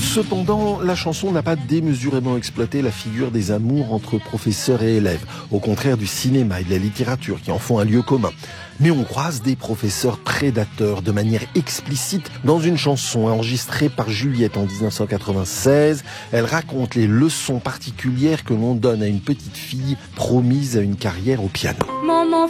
Cependant, la chanson n'a pas démesurément exploité la figure des amours entre professeurs et élèves, au contraire du cinéma et de la littérature qui en font un lieu commun. Mais on croise des professeurs prédateurs de manière explicite dans une chanson enregistrée par Juliette en 1996. Elle raconte les leçons particulières que l'on donne à une petite fille promise à une carrière au piano. Maman